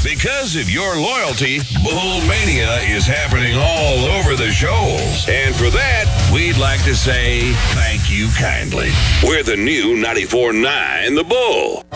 Because of your loyalty, Bull Mania is happening all over the show. And for that, we'd like to say thank you kindly. We're the new 94.9 The Bull.